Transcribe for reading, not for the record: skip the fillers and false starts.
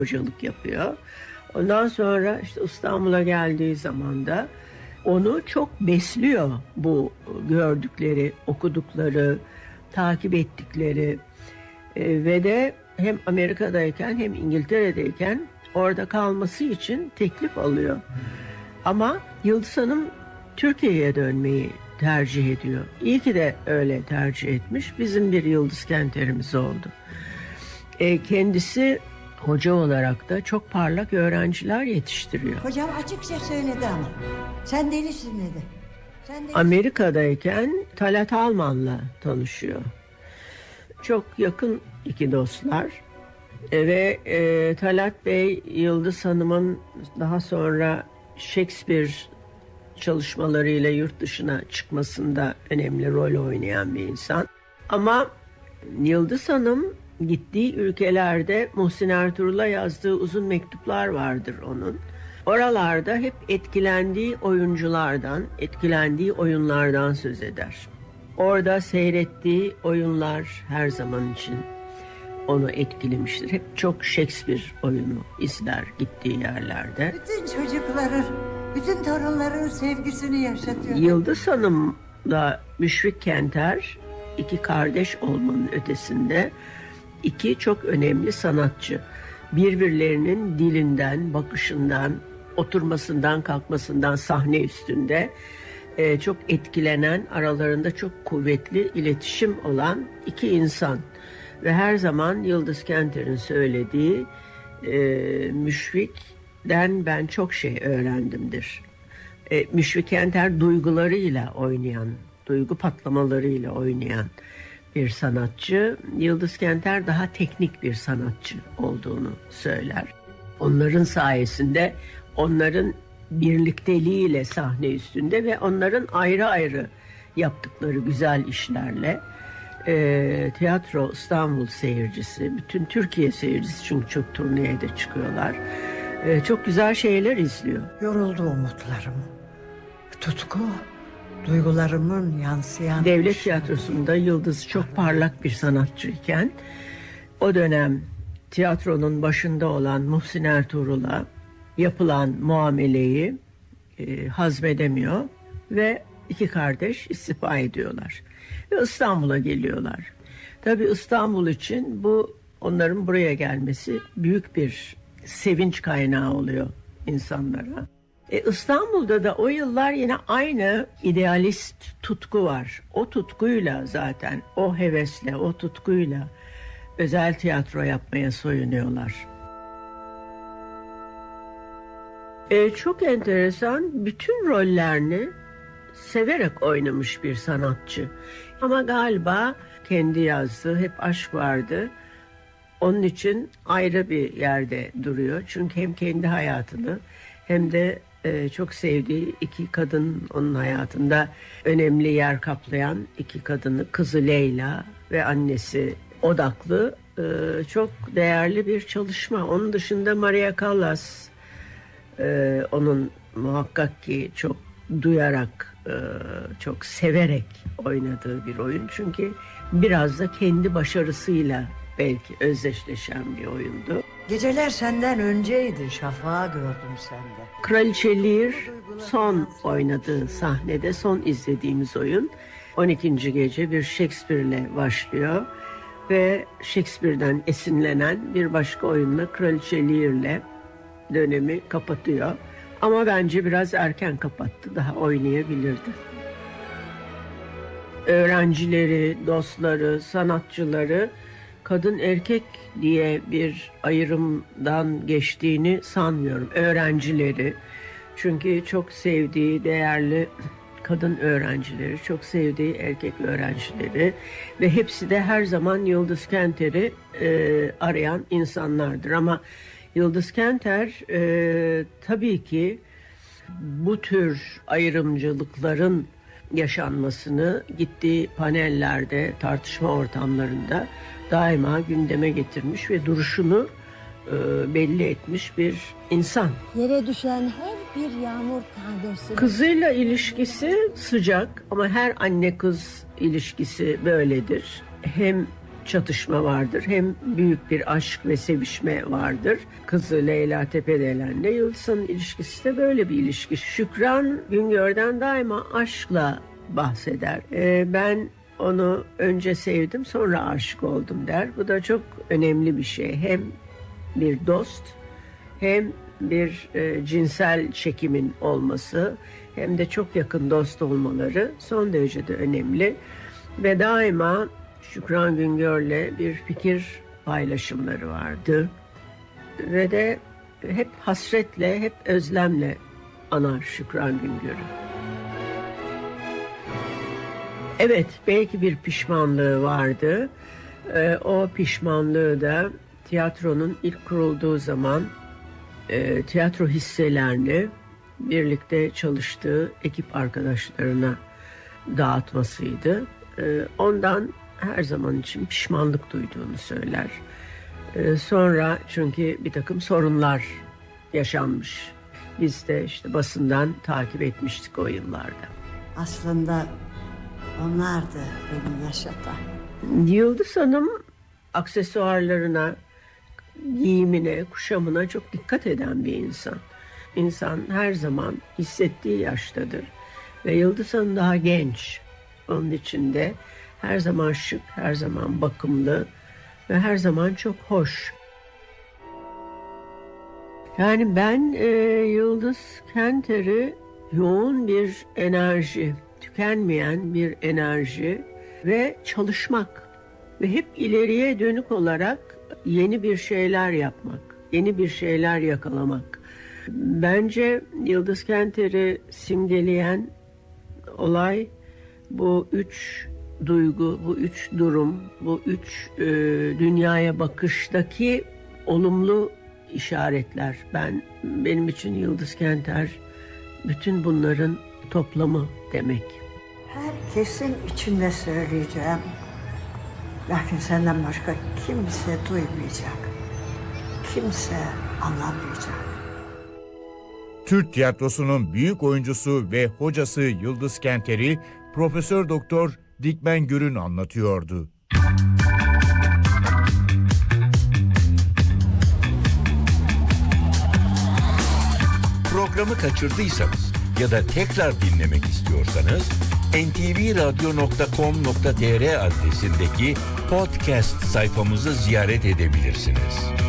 hocalık yapıyor. Ondan sonra işte İstanbul'a geldiği zaman da onu çok besliyor bu gördükleri, okudukları, takip ettikleri ve de hem Amerika'dayken hem İngiltere'deyken orada kalması için teklif alıyor. Ama Yıldız Hanım Türkiye'ye dönmeyi tercih ediyor. İyi ki de öyle tercih etmiş. Bizim bir Yıldız Kenter'imiz oldu. Kendisi hoca olarak da çok parlak öğrenciler yetiştiriyor. Hocam açıkça söyledi ama. Sen delisin dedi. Amerika'dayken Talat Alman'la tanışıyor. Çok yakın iki dostlar. Ve Talat Bey, Yıldız Hanım'ın daha sonra Shakespeare çalışmalarıyla yurt dışına çıkmasında önemli rol oynayan bir insan. Ama Yıldız Hanım gittiği ülkelerde Muhsin Ertuğrul'a yazdığı uzun mektuplar vardır onun. Oralarda hep etkilendiği oyunculardan, etkilendiği oyunlardan söz eder. Orada seyrettiği oyunlar her zaman için onu etkilemiştir. Hep çok Shakespeare oyunu izler gittiği yerlerde. Bütün çocukların, bütün torunların sevgisini yaşatıyor. Yıldız Hanım'la Müşfik Kenter iki kardeş olmanın ötesinde iki çok önemli sanatçı. Birbirlerinin dilinden, bakışından, oturmasından, kalkmasından sahne üstünde çok etkilenen, aralarında çok kuvvetli iletişim olan iki insan. Ve her zaman Yıldız Kenter'in söylediği Müşfik'ten ben çok şey öğrendimdir. Müşfik Kenter duygularıyla oynayan, duygu patlamalarıyla oynayan bir sanatçı. Yıldız Kenter daha teknik bir sanatçı olduğunu söyler. Onların sayesinde, onların birlikteliğiyle sahne üstünde ve onların ayrı ayrı yaptıkları güzel işlerle Tiyatro İstanbul seyircisi, bütün Türkiye seyircisi, çünkü çok turneye de çıkıyorlar, çok güzel şeyler izliyor. Yoruldu umutlarım. Tutku, duygularımın yansıyan... Devlet Tiyatrosu'nda Yıldız çok parlak bir sanatçıyken o dönem tiyatronun başında olan Muhsin Ertuğrul'a yapılan muameleyi hazmedemiyor ve iki kardeş istifa ediyorlar. Ve İstanbul'a geliyorlar. Tabii İstanbul için bu, onların buraya gelmesi büyük bir sevinç kaynağı oluyor insanlara. İstanbul'da da o yıllar yine aynı idealist tutku var. O tutkuyla zaten, o hevesle, o tutkuyla özel tiyatro yapmaya soyunuyorlar. Çok enteresan, bütün rollerini severek oynamış bir sanatçı. Ama galiba kendi yazdığı hep aşk vardı. Onun için ayrı bir yerde duruyor. Çünkü hem kendi hayatını hem de çok sevdiği iki kadın onun hayatında önemli yer kaplayan iki kadını, kızı Leyla ve annesi odaklı çok değerli bir çalışma. Onun dışında Maria Callas onun muhakkak ki çok duyarak, çok severek oynadığı bir oyun. Çünkü biraz da kendi başarısıyla belki özdeşleşen bir oyundu. Geceler senden önceydi, şafağı gördüm sende. Kraliçe Lear son oynadığı sahnede, son izlediğimiz oyun 12. gece bir Shakespeare'le başlıyor ve Shakespeare'den esinlenen bir başka oyunla Kraliçe Lear'le dönemi kapatıyor. Ama bence biraz erken kapattı, daha oynayabilirdi. Öğrencileri, dostları, sanatçıları kadın erkek diye bir ayrımdan geçtiğini sanmıyorum. Öğrencileri, çünkü çok sevdiği değerli kadın öğrencileri, çok sevdiği erkek öğrencileri ve hepsi de her zaman Yıldız Kenter'i arayan insanlardır. Ama Yıldız Kenter tabii ki bu tür ayrımcılıkların yaşanmasını gittiği panellerde, tartışma ortamlarında daima gündeme getirmiş ve duruşunu belli etmiş bir insan. Yere düşen her bir yağmur tanesi. Kızıyla ilişkisi sıcak ama her anne kız ilişkisi böyledir. Hem çatışma vardır, hem büyük bir aşk ve sevişme vardır. Kızı Leyla Tepedelen'le Yıldız Hanım'ın ilişkisi de böyle bir ilişki. Şükran Güngör'den daima aşkla bahseder. Ben onu önce sevdim, sonra aşık oldum der. Bu da çok önemli bir şey. Hem bir dost, hem bir cinsel çekimin olması, hem de çok yakın dost olmaları son derece de önemli. Ve daima Şükran Güngör'le bir fikir paylaşımları vardı. Ve de hep hasretle, hep özlemle anar Şükran Güngör'ü. Evet, belki bir pişmanlığı vardı. O pişmanlığı da tiyatronun ilk kurulduğu zaman tiyatro hisselerini birlikte çalıştığı ekip arkadaşlarına dağıtmasıydı. Ondan her zaman için pişmanlık duyduğunu söyler. Sonra çünkü bir takım sorunlar yaşanmış. Biz de işte basından takip etmiştik o yıllarda. Aslında onlardı beni yaşatan. Yıldız Hanım aksesuarlarına, giyimine, kuşamına çok dikkat eden bir insan. İnsan her zaman hissettiği yaştadır. Ve Yıldız Hanım daha genç. Onun için de her zaman şık, her zaman bakımlı ve her zaman çok hoş. Yani ben Yıldız Kenter'i yoğun bir enerji, tükenmeyen bir enerji ve çalışmak ve hep ileriye dönük olarak yeni bir şeyler yapmak, yeni bir şeyler yakalamak. Bence Yıldız Kenter'i simgeleyen olay bu üç duygu, bu üç durum, bu üç dünyaya bakıştaki olumlu işaretler. Benim için Yıldız Kenter bütün bunların toplamı demek. Herkesin içinde söyleyeceğim. Lakin senden başka kimse duymayacak. Kimse anlamayacak. Türk tiyatrosunun büyük oyuncusu ve hocası Yıldız Kenter'i Profesör Doktor Dikmen Gürün anlatıyordu. Programı kaçırdıysanız ya da tekrar dinlemek istiyorsanız ntvradio.com.tr adresindeki podcast sayfamızı ziyaret edebilirsiniz.